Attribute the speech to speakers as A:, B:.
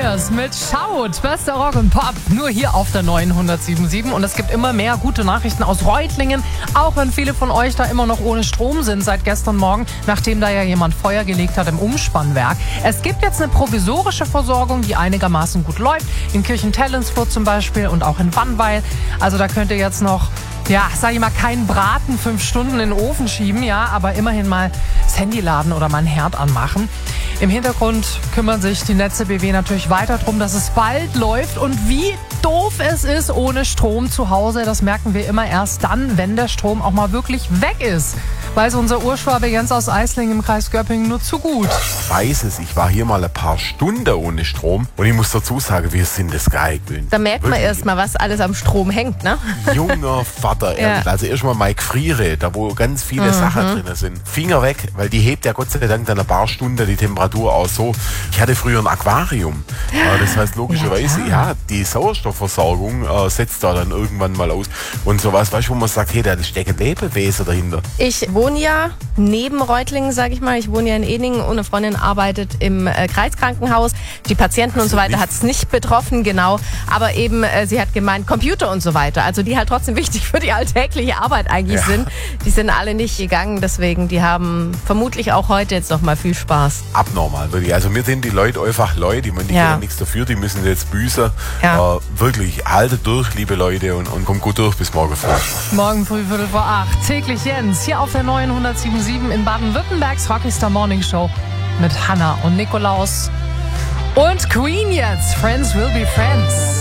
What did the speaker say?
A: Pioneers mit Schaut, bester Rock und Pop, nur hier auf der neuen 107.7. Und es gibt immer mehr gute Nachrichten aus Reutlingen, auch wenn viele von euch da immer noch ohne Strom sind seit gestern Morgen, nachdem da ja jemand Feuer gelegt hat im Umspannwerk. Es gibt jetzt eine provisorische Versorgung, die einigermaßen gut läuft, in Kirchentellensfurt zum Beispiel und auch in Wannweil. Also da könnt ihr jetzt noch, sag ich mal, keinen Braten 5 Stunden in den Ofen schieben, aber immerhin mal das Handy laden oder mal einen Herd anmachen. Im Hintergrund kümmern sich die Netze BW natürlich weiter darum, dass es bald läuft. Und wie doof es ist ohne Strom zu Hause, das merken wir immer erst dann, wenn der Strom auch mal wirklich weg ist. Weiß unser Urschwabe Jens aus Eislingen im Kreis Göppingen nur zu gut.
B: Ich weiß es, ich war hier mal ein paar Stunden ohne Strom und ich muss dazu sagen, wir sind das geil gewöhnt.
C: Da merkt man erst mal, was alles am Strom hängt, ne?
B: Junger Vater, ehrlich. Also erstmal mal Gefriere, da wo ganz viele Sachen drin sind. Finger weg, weil die hebt ja Gott sei Dank dann ein paar Stunden die Temperatur auch so. Ich hatte früher ein Aquarium. Das heißt logischerweise, die Sauerstoffversorgung setzt da dann irgendwann mal aus. Und sowas, weißt du, wo man sagt, hey, da steckt ein Lebewesen dahinter.
C: Ich wohne ja neben Reutlingen, sag ich mal. Ich wohne ja in Eningen und eine Freundin arbeitet im Kreiskrankenhaus. Die Patienten und so weiter hat es nicht betroffen, genau. Aber eben, sie hat gemeint, Computer und so weiter. Also die halt trotzdem wichtig für die alltägliche Arbeit eigentlich sind. Die sind alle nicht gegangen, deswegen die haben vermutlich auch heute jetzt noch mal viel Spaß.
B: Abnormal, wirklich. Also mir sind die Leute einfach Leute, die können ja nichts dafür, die müssen jetzt büßen. Wirklich, haltet durch, liebe Leute, und kommt gut durch bis morgen früh.
A: Morgen früh 7:45, täglich Jens, hier auf der neuen 107.7 in Baden-Württembergs Rockstar Morning Show mit Hannah und Nikolaus. Und Queen jetzt, Friends will be friends.